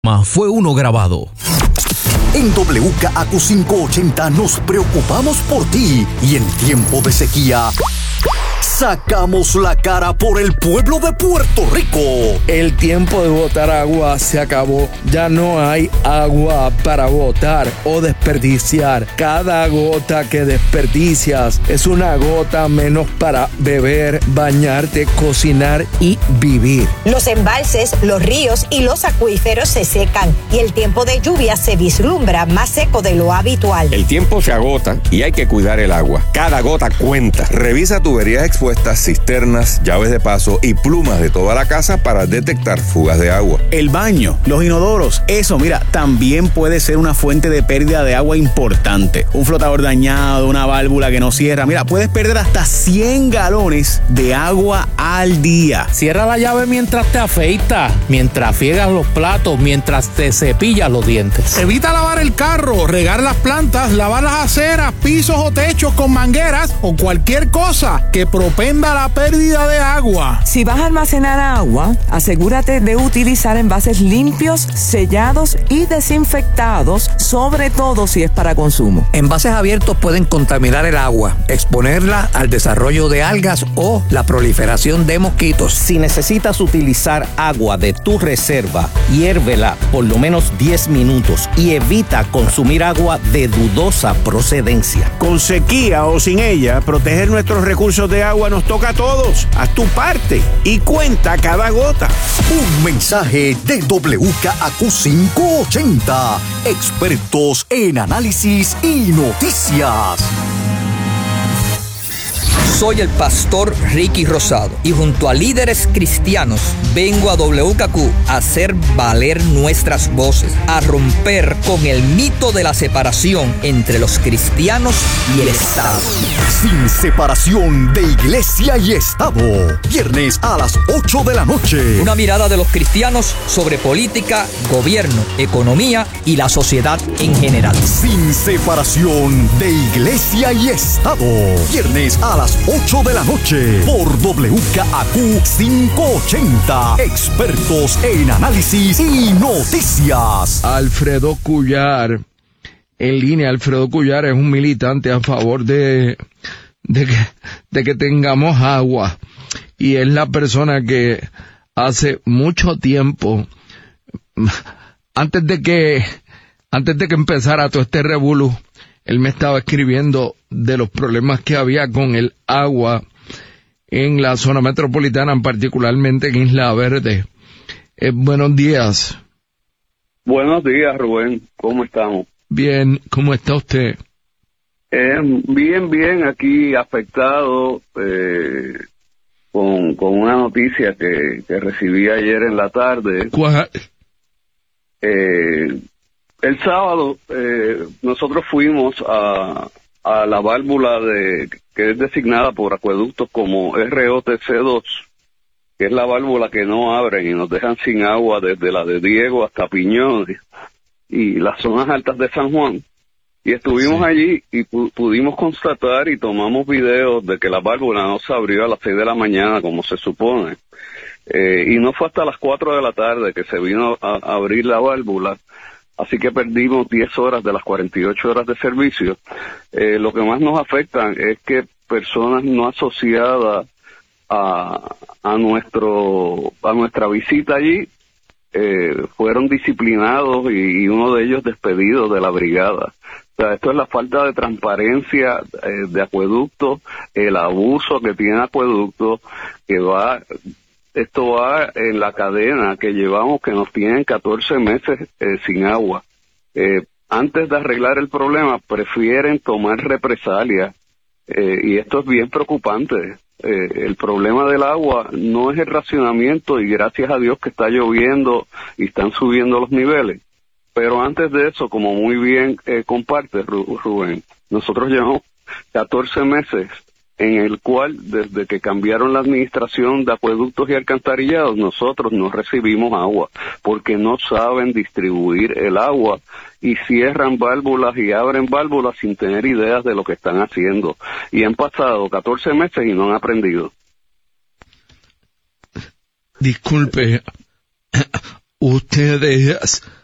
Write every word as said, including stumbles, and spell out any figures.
Fue uno grabado. En W K A Q quinientos ochenta nos preocupamos por ti y en tiempo de sequía sacamos la cara por el pueblo de Puerto Rico. El tiempo de botar agua se acabó. Ya no hay agua para botar o desperdiciar. Cada gota que desperdicias es una gota menos para beber, bañarte, cocinar y vivir. Los embalses, los ríos y los acuíferos se secan y el tiempo de lluvia se vislumbra más seco de lo habitual. El tiempo se agota y hay que cuidar el agua. Cada gota cuenta. Revisa tuberías expuestas, cisternas, llaves de paso y plumas de toda la casa para detectar fugas de agua. El baño, los inodoros, eso, mira, también puede ser una fuente de pérdida de agua importante. Un flotador dañado, una válvula que no cierra, mira, puedes perder hasta cien galones de agua al día. Cierra la llave mientras te afeitas, mientras friegas los platos, mientras te cepillas los dientes. Evita lavar el carro, regar las plantas, lavar las aceras, pisos o techos con mangueras o cualquier cosa que propenda la pérdida de agua. Si vas a almacenar agua, asegúrate de utilizar envases limpios, sellados y desinfectados, sobre todo si es para consumo. Envases abiertos pueden contaminar el agua, exponerla al desarrollo de algas o la proliferación de mosquitos. Si necesitas utilizar agua de tu reserva, hiérvela por lo menos diez minutos y evita consumir agua de dudosa procedencia. Con sequía o sin ella, proteger nuestros recursos de agua nos toca a todos. Haz tu parte y cuenta cada gota. Un mensaje de W K A Q quinientos ochenta. Expertos en análisis y noticias. Soy el pastor Ricky Rosado y junto a líderes cristianos vengo a W K Q a hacer valer nuestras voces, a romper con el mito de la separación entre los cristianos y el Estado. Sin separación de iglesia y Estado. Viernes a las ocho de la noche. Una mirada de los cristianos sobre política, gobierno, economía y la sociedad en general. Sin separación de iglesia y Estado. Viernes a las ocho de la noche por W K A Q quinientos ochenta. Expertos en análisis y noticias. Alfredo Cuyar, en línea. Alfredo Cuyar es un militante a favor de, de, que, de que tengamos agua. Y es la persona que hace mucho tiempo, antes de que, antes de que empezara todo este revolú, él me estaba escribiendo de los problemas que había con el agua en la zona metropolitana, particularmente en Isla Verde. Eh, buenos días. Buenos días, Rubén. ¿Cómo estamos? Bien. ¿Cómo está usted? Eh, bien, bien. Aquí afectado eh, con, con una noticia que, que recibí ayer en la tarde. ¿Cuál? Eh, el sábado eh, nosotros fuimos a, a la válvula de que es designada por Acueductos como R O T C dos, que es la válvula que no abren y nos dejan sin agua desde la de Diego hasta Piñón y las zonas altas de San Juan. Y estuvimos sí. allí y pu- pudimos constatar y tomamos videos de que la válvula no se abrió a las seis de la mañana como se supone. Eh, y no fue hasta las cuatro de la tarde que se vino a, a abrir la válvula. Así que perdimos diez horas de las cuarenta y ocho horas de servicio. Eh, lo que más nos afecta es que personas no asociadas a, a nuestro a nuestra visita allí eh, fueron disciplinados y, y uno de ellos despedido de la brigada. O sea, esto es la falta de transparencia eh, de Acueducto, el abuso que tiene Acueducto, que va... Esto va en la cadena que llevamos, que nos tienen catorce meses eh, sin agua. Eh, antes de arreglar el problema, prefieren tomar represalias, eh, y esto es bien preocupante. Eh, el problema del agua no es el racionamiento, y gracias a Dios que está lloviendo y están subiendo los niveles. Pero antes de eso, como muy bien eh, comparte Rubén, nosotros llevamos catorce meses en el cual, desde que cambiaron la administración de acueductos y alcantarillados, nosotros no recibimos agua, porque no saben distribuir el agua, y cierran válvulas y abren válvulas sin tener ideas de lo que están haciendo. Y han pasado catorce meses y no han aprendido. Disculpe, ustedes